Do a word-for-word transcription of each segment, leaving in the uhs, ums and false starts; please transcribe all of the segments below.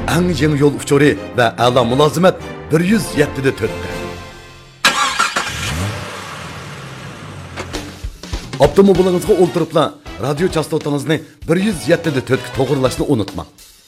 Eng yeni yol uçuri ve a'la mülazimet bir yüz yettide tötte. Avtomobilingizga o'ltiribla radio chastotangizni bir yüz yettide to'rtga to'g'rilashni unutmang.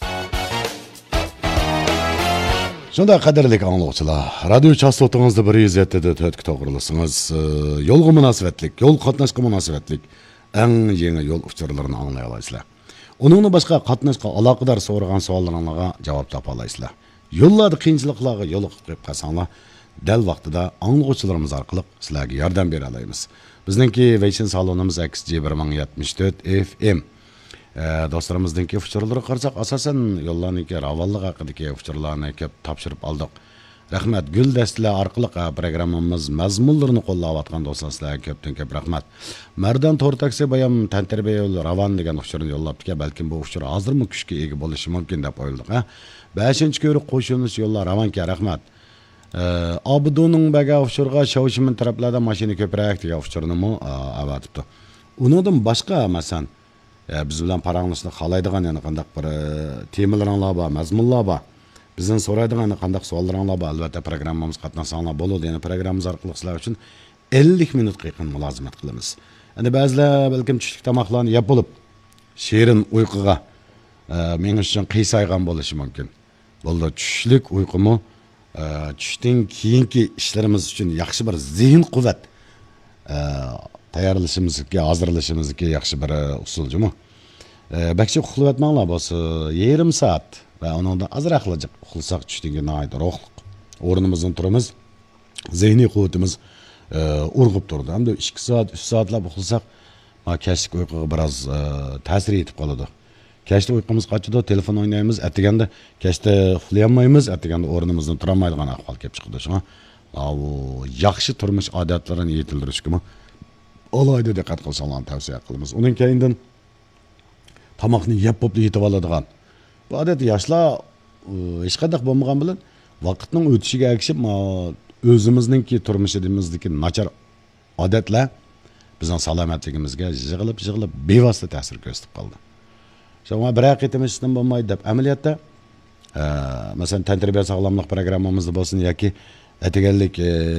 Shunda qadrli anglovchilar, radio chastotangizni bir yüz yettide to'rtga to'g'rilasangiz, yo'lga munosabatlik, yo'l qatnashga munosabatlik eng yangi yo'l uchurlarini anglay olasizlar. Onunla boshqa qatnashga aloqador so'ragan savollaringizga javob topa olasizlar. Yo'llarda qiyinchiliklarga yo'liqib qo'yib qolsanglar, dal vaqtida anglovchilarimiz orqali sizlarga yordam bera olamiz. Bizningki Vision salonimiz X J bir ming yetmish to'rt F M. E, do'stlarimizningki uchurlarga qarasak, asosan yo'llarningki ravallik haqidagi uchurlarni ko'p topshirib oldik. Rahmat, gul dastilar orqali programmamiz mazmunlarini qo'llayotgan do'stlar sizlarga ko'pdan ko'p rahmat. Mardan to'r taksi bayam tantarbiya yo'l ravan degan uchurni yo'llabdi, balkim bu uchur hozirmi kuchga ega bo'lishi mumkin deb o'yladik, ha. beshinchi ko'rik qo'shilmish yo'llar ravanga rahmat. Abuduning baga uchurga Shoshimin taraflarda mashina ko'proq degan uchurni mu avatibdi. Uningdan boshqa masalan biz bilan paranglashni xohlaydigan yana qanday bir temalarlar bor, mazmunlar bor. Bizden so'raydigan qanday savollaringlar bor, albatta programmamiz qatnashsanglar bo'ladi. Ya'ni programmamiz orqali sizlar uchun ellik minutga yaqin mulozimat qilamiz. Endi ba'zilar balkim tushlik tomoqlarni yeb bo'lib, shirin uyquga men uchun qiysaygan bo'lishi mumkin. Bo'ldi, tushlik uyqumu tushdan keyingi ishlarimiz uchun yaxshi bir zehn quvvat tayyorlashimizga, hozirlashimizga yaxshi bir usuljimi. Bakchi uxlayotmanglar bo'lsa, yarim soat ve onundan azraq uxlasak tushdiga nayt ruhliq o'rnimizdan turamiz, zehniy quvvatimiz urg'ib turdi. Hamda ikki soat, uch soatlab uxlasak, ma kashlik uyquga biroz ta'sir etib qoladi. Kashda uyqumiz qochadi, telefon o'ynaymiz, atiganda kashda uxlayolmaymiz, atiganda o'rnimizdan tura olmaydigan ahvol kelib chiqadi. Shunga u yaxshi turmush odatlarini yetildirishga alohida diqqat qilsanlarni tavsiya qilamiz. Uning keyindan tomoqni yeb bo'lib yetib oladigan. Bu odat yoshlar hech qanday bo'lmagan bilan vaqtning o'tishiga ergishib, o'zimizningki turmushimizdagi nachar odatlar bizning salomatligimizga yig'ilib yig'ilib bevosita ta'sir ko'rsatib qoldi. Shunga bir haqiqatdan bo'lmaydi deb amaliyotda masalan tantarbiya sog'lomlik programmamizda bo'lsin yoki ataganlik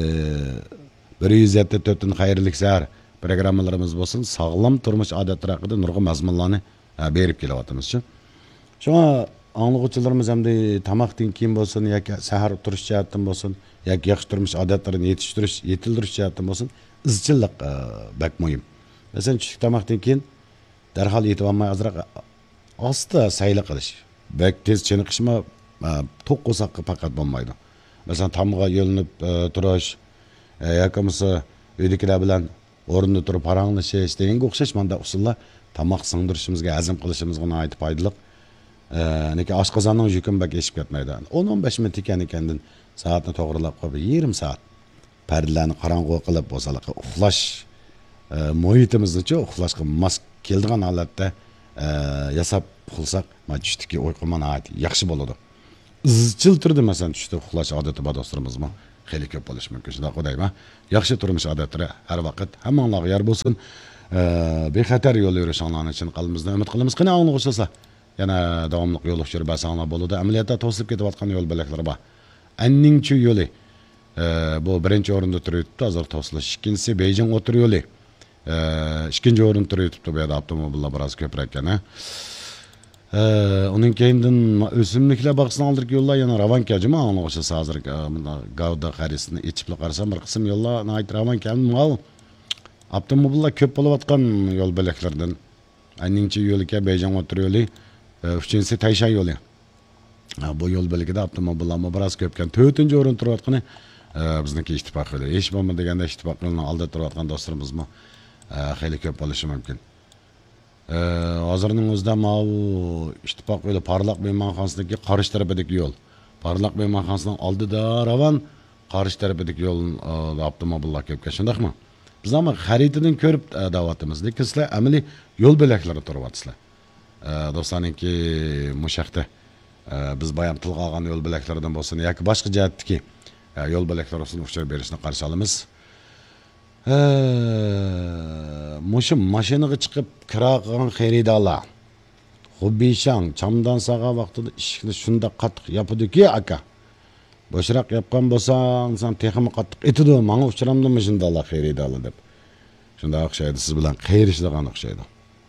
bir yüz yetti to'rtdan xayrlik sahar programmalarimiz bo'lsin, sog'lom turmush odatlari haqida nurg'un mazmunlarni berib kelyapmiz. Şuna anlıqçılarımız hem de tamaktan keyin bo'lsin, yoki sahar turish jihatdan bo'lsin, yoki yaxshi turmush odatlarini yetishtirish, yetildirish jihatdan bo'lsin, izchillik bak muhim. Masalan, tushlik tamakdan keyin darhol yetib olmay azroq asta sayli qilish, bak tez chiniqishma to'qqizaqqa faqat bo'lmaydi. Masalan, tamga yo'linib turish, yoki bo'lmasa uydagilar bilan o'rinda turib paranglashish deganga o'xshash manda usullar tamoq singdirishimizga, hazm qilishimizga nihoyat foydali. Neki oshqozonning yukini bak eshib ketmaydi. o'n o'n besh minut ekan ekandan soatni to'g'rilab qo'yib yarim soat pardalarni qorong'u qilib bo'lsa, uxlash muhitimizni-chi uxlashga mos keladigan holatda yasab uxlasak, mana tushdagi uyqu nihoyat yaxshi bo'ladi. Izchil turdi masalan tushda uxlash odati bor do'stlarimizmi? Xeyli ko'p bo'lishi mumkin. Shunda Xudayma yaxshi turmush odatlari har vaqt hammalarga yor bo'lsin. Bexatar yo'l yurishinglarni uchun qalbimizdan umid qilamiz. Qani anglovchilar yana davomli yo'l uchur basanglar bo'ladi. Amaliyotda to'silib ketayotgan yo'l bo'laklari bor. Anningshi yo'li bu birinchi o'rinda turibdi, hozir to'silish. Ikkinchisi Beijing o'tir yo'li. Ikkinchi o'rinda turibdi, bu yerda avtomobillar biroz ko'proq ekan. Uning keyindan o'simliklar baqsidan oldiki yo'llar yana ravanka jima anglovchilar hozir Gavda qarisini ichibli qarasam bir qism yo'llar nihoyat ravanka mal avtomobillar ko'p bo'layotgan yo'l bo'laklaridan anningshi yo'liga Beijing o'tir yo'li, uchinchisi Tayshan yo'li. Bu yo'l bo'ligida avtomobillar biroz ko'pkan. to'rtinchi o'rin turayotgani bizniki ittifoq yo'li. Hech bo'lmasa deganda ittifoq yo'lini oldi turayotgan do'stlarimizmi xeyli ko'p bo'lishi mumkin. Hozirning o'zida mau ittifoq yo'li Parlaq mehmonxonasidagi qarish tarafidagi yo'l. Parlaq mehmonxonasining oldida ravan, qarish tarafidagi yo'l avtomobillar ko'pga, shundaqmi? Biz ham xaritadan ko'rib davatimiz, lekin sizlar amaliy yo'l bo'laklari turyapsizlar. Do'stlarningki mushaqda biz bayam tilga olgan yo'l bo'laklaridan bo'lsin yoki boshqa jihatdagi yo'l bo'laklari uchun uchrab berishni qarshi olamiz. Mushum mashinaga chiqib kira qilgan xaridorlar Xubişan çamdan sağa vaqtida ishni shunda qattiq yapıdiki aka. Boşraq yapgan bolsang, sen texmi qattiq etidi. Manga uchramdimi shunda Allah xeyr edali deb. Shunda o'xshaydi siz bilan qeyrishdigan o'xshaydi.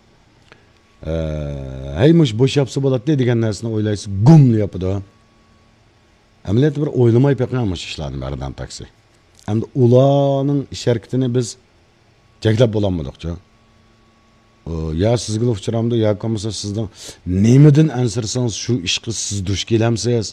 Haymuş boş yapsa bo'ladi degan narsani o'ylaysiz, gumni yapidi. Amaliyotda bir o'ylamay paqamış ishlarni baridan taksi. Endi ularning ish harakatini biz cheklab bo'lolmadik-chi. Ya sizga uchramdi, ya bo'lmasa sizdan nemadan ansirsangiz shu ishga siz duch kelamsiz.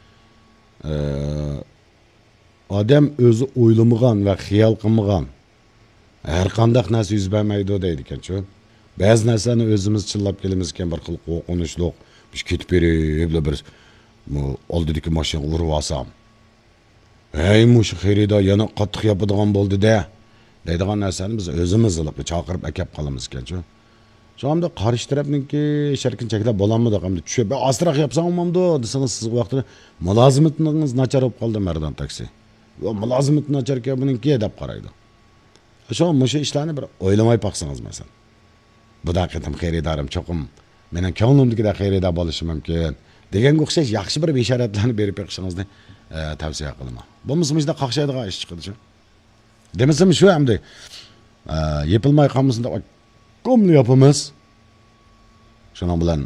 Odam o'zi o'ylamagan va xiyol qilmagan har qanday narsa yuz bermaydi deydi ekan-chi. Ba'zi narsani o'zimiz chillab kelamiz ekan, bir xil qo'rqinchliq, biz ketib berib bir oldidagi mashina urib olsam. Ey mush xaridor yana qattiq yapadigan bo'ldi-da. Deydigan narsani biz o'zimiz qilib chaqirib akab qolamiz ekan-chi. Şu anda qarshi tarafninki sharkin cheklab bo'lanmadi, hamda tushib, "Astroq yapsam bo'lmamdi" desangiz, siz vaqtida mulozimatingiz nachar bo'lib qoldi mardan taksi. Va mulozimat nachar ekan buningki deb qaraydi. Shu mushu ishlarni bir o'ylamay baqsangiz masalan. Bu daqiqatim xaridarim cho'qim, mening ko'nglimdagida xaridor bo'lishi mumkin deganga o'xshash yaxshi bir bishoratlarni berib berishingizni tavsiya qilaman. Bo'lmasa qaqshaydigan ish chiqadi-chi. Demasam shu hamda yepilmay qolmasında komli yapımız. Şunun bilan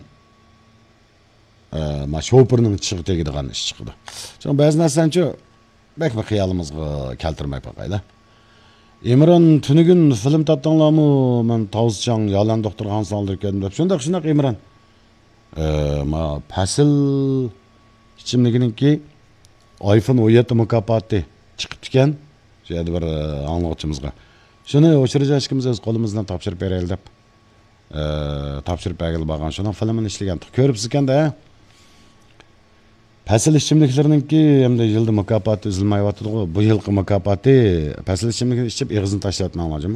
ma şoperning chiqib tegadigan ish chiqdi. Şun ba'zi narsanchi bakma xiyolimizni keltirmay qo'yayla. Imron tunigun film tatdinglarmi? Men Tavsjan yalan doktor Hansaldir ekan deb. Shunda shunaq Imron. Ma fasl ichimliginiki iPhone o'n yetti mukofoti chiqib ekan. Shu yerda bir anglovchimizga. Şunu o'chirishimiz o'z qo'limizdan topshirib beraylik deb topshirib bergan bo'lgan shuni filmini ishlagan. Ko'ribsiz ekanda. Fasl ichimliklarininki hamda yilda mukofoti uzilmayotdi. Bu yilgi mukofoti fasl ichimlikni ichib eg'izini tashlayotmanlarmi?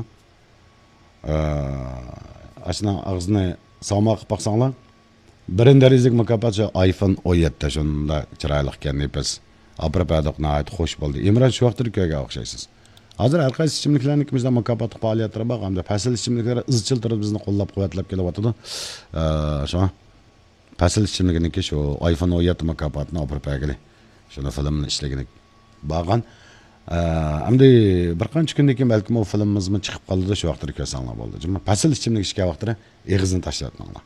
Ashna og'zini sog'moq qilib baqsanglar. Birinchi darajalik mukofot iPhone o'n yetti shunda chiroyli ekan nefis. Apropadoq nəhayət xoş bo'ldi. Imron shu vaqtda ko'ga o'xshaysiz. Hozir har qaysi ichimliklarning ikimizda mukofotli faoliyatlari bor, hamda fasl ichimliklari izchil turib bizni qo'llab-quvvatlab kelyapti. Shu fasl ichimliginiki shu iPhone o'n yetti mukofotini olib bergili. Shuni filmni ishlagan bo'lgan. Hamda bir qancha kundan keyin balki bu filmimizmi chiqib qoldi, shu vaqtda ko'rsanglar bo'ldi. Fasl ichimlik ishga vaqtida eg'izini tashlatmanglar.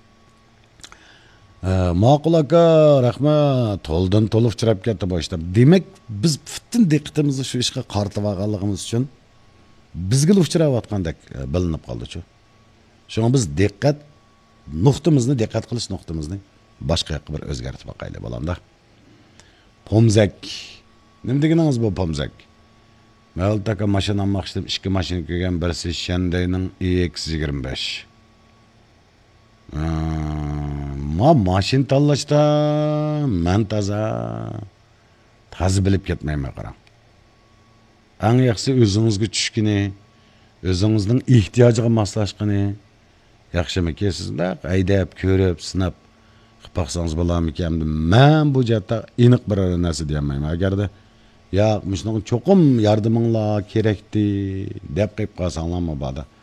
Ma'qul aka, rahmat. To'ldan to'lib chirab ketdi bu ishda. Demak, biz butun diqqatimizni shu ishga qaratib olganligimiz uchun bizga uchrayotgandek bilinib qoldi-chu. Shunga biz diqqat nuqtamizni, diqqat qilish nuqtamizni boshqa yoqqa bir o'zgartirib qo'yaylik bo'lamda. Pomzak. Nima deganingiz bu pomzak? Maltaka mashina almoqchidim, ikki mashina kelgan, birisi Shandayning E X yigirma besh. Ma mashin tanlashda men toza toza bilib ketmayman qarang. Eng yaxshisi o'zingizga tushkini, o'zingizning ehtiyojiga moslashqini yaxshimiki sizda haydab, ko'rib, sinab qilib baqsangiz bo'larmikan? Men bu jihatda aniq bir narsa deyolmayman. Agarda yo'q, mushunga cho'qim yordaminglar kerakdi deb qo'yib qolsanglarmi bada.